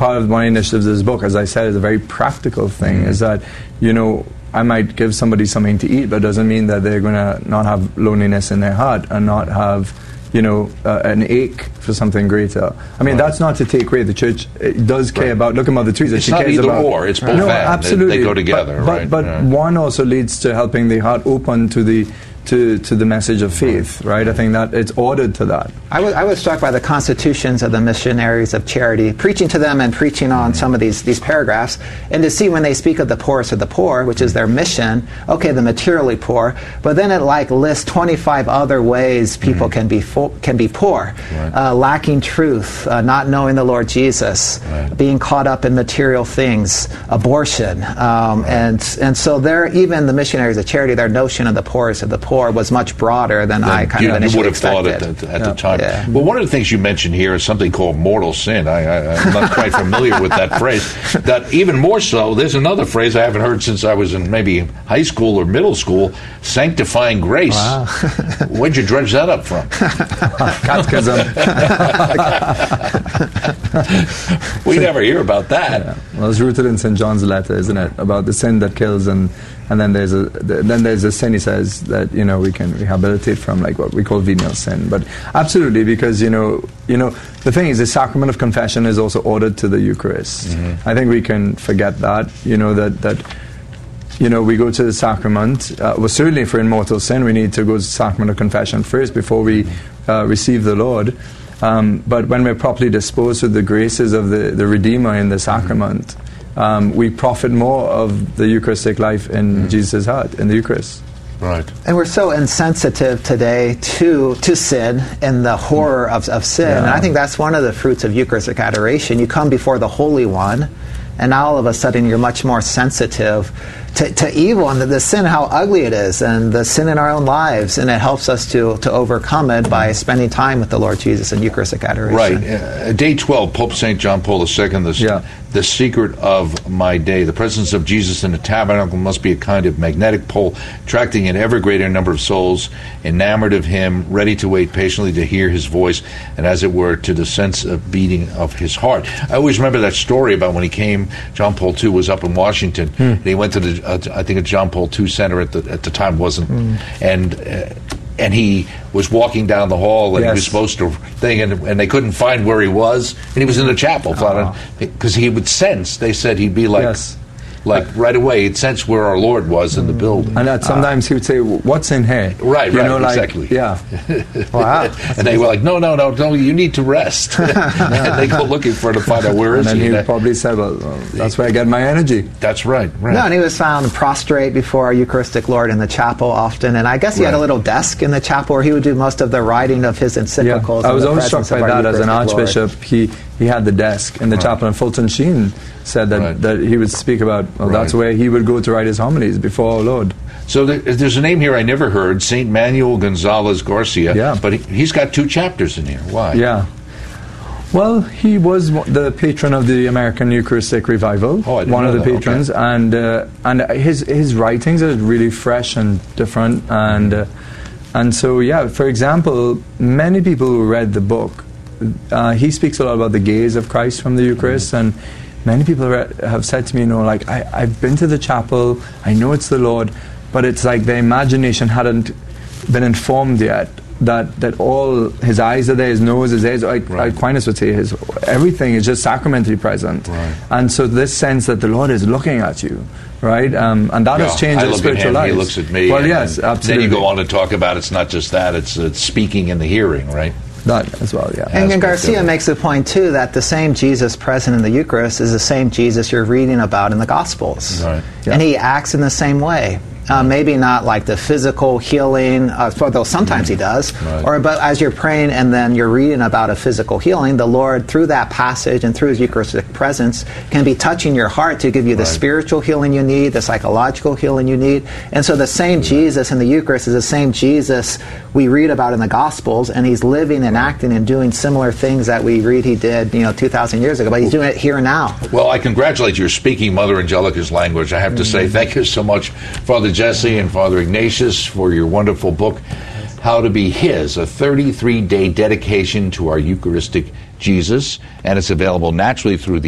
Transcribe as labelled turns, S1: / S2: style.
S1: part of one initiative of this book, as I said, is a very practical thing, is that, I might give somebody something to eat, but it doesn't mean that they're going to not have loneliness in their heart and not have, an ache for something greater. I mean, that's not to take away the church. It does care about, look at Mother Teresa.
S2: It's
S1: she
S2: not
S1: cares
S2: either
S1: about,
S2: or. It's both
S1: no,
S2: and.
S1: absolutely.
S2: They go together,
S1: but one also leads to helping the heart open to the message of faith, right? I think that it's ordered to that.
S3: I was struck by the constitutions of the missionaries of charity, preaching to them and preaching on some of these paragraphs, and to see when they speak of the poorest of the poor, which is their mission, okay, the materially poor, but then it lists 25 other ways people can be poor, lacking truth, not knowing the Lord Jesus, being caught up in material things, abortion, and so even the missionaries of charity, their notion of the poorest of the poor was much broader than I kind of initially expected.
S2: You would have thought at the time. Yeah. Well, one of the things you mentioned here is something called mortal sin. I'm not quite familiar with that phrase. That even more so, there's another phrase I haven't heard since I was in maybe high school or middle school, sanctifying grace.
S3: Wow.
S2: Where'd you dredge that up from?
S1: Catechism.
S2: We never hear about that.
S1: Yeah. Well, it's rooted in St. John's letter, isn't it? About the sin that kills, and then there's a sin, he says, that we can rehabilitate from, like what we call venial sin. But absolutely, because the thing is, the sacrament of confession is also ordered to the Eucharist. Mm-hmm. I think we can forget that. We go to the sacrament. Well, certainly for mortal sin, we need to go to the sacrament of confession first before we receive the Lord. But when we're properly disposed with the graces of the Redeemer in the sacrament, we profit more of the Eucharistic life in Jesus' heart, in the Eucharist.
S2: Right.
S3: And we're so insensitive today to sin and the horror of sin. Yeah. And I think that's one of the fruits of Eucharistic adoration. You come before the Holy One, and now all of a sudden you're much more sensitive to evil and the sin, how ugly it is, and the sin in our own lives, and it helps us to overcome it by spending time with the Lord Jesus in Eucharistic adoration.
S2: Right. Day 12, Pope St. John Paul II, the secret of my day. The presence of Jesus in the tabernacle must be a kind of magnetic pole, attracting an ever greater number of souls, enamored of him, ready to wait patiently to hear his voice, and as it were, to the sense of beating of his heart. I always remember that story about when he came, John Paul II was up in Washington, and he went to the I think a John Paul II Center at the time wasn't, and he was walking down the hall, and he was supposed to and they couldn't find where he was, and he was in the chapel, because he would sense. They said he'd be like. Yes. Right away, he'd sense where our Lord was in the building.
S1: And that sometimes he would say, "What's in here?"
S2: Right, exactly.
S1: Yeah.
S3: Wow.
S2: And they were like, no, you need to rest. And they go looking to find out where is he.
S1: And then he probably said, well, that's where I get my energy.
S2: That's right.
S3: No, and he was found prostrate before our Eucharistic Lord in the chapel often, and I guess he had a little desk in the chapel where he would do most of the writing of his encyclicals.
S1: Yeah. I was always struck by that as an archbishop.
S3: Lord.
S1: He had the desk in the chapel, and Fulton Sheen said that he would speak about, that's where he would go to write his homilies before our Lord.
S2: So there's a name here I never heard, St. Manuel Gonzalez Garcia, but he's got 2 chapters in here. Why?
S1: Yeah. Well, he was the patron of the American Eucharistic Revival, one of the patrons, and his writings are really fresh and different, and so, for example, many people who read the book, he speaks a lot about the gaze of Christ from the Eucharist, and many people have said to me, I've been to the chapel, I know it's the Lord, but it's like their imagination hadn't been informed yet that all his eyes are there, his nose, his ears, Aquinas would say, everything is just sacramentally present. Right. And so this sense that the Lord is looking at you, right? And that has changed his spiritual life.
S2: He looks at me.
S1: Well, yes, absolutely.
S2: Then you go on to talk about it's not just that, it's speaking in the hearing, right?
S1: That as well, yeah.
S3: And Garcia makes the point, too, that the same Jesus present in the Eucharist is the same Jesus you're reading about in the Gospels.
S2: Right.
S3: Yeah. And he acts in the same way. Maybe not like the physical healing, though sometimes he does. Right. But as you're praying and then you're reading about a physical healing, the Lord, through that passage and through his Eucharistic presence, can be touching your heart to give you the spiritual healing you need, the psychological healing you need. And so the same Jesus in the Eucharist is the same Jesus we read about in the Gospels, and he's living and acting and doing similar things that we read he did 2,000 years ago, but he's doing it here and now.
S2: Well, I congratulate you for speaking Mother Angelica's language. I have to say thank you so much, Father Jesse and Father Ignatius, for your wonderful book, How to Be His, a 33-day dedication to our Eucharistic Jesus, and it's available naturally through the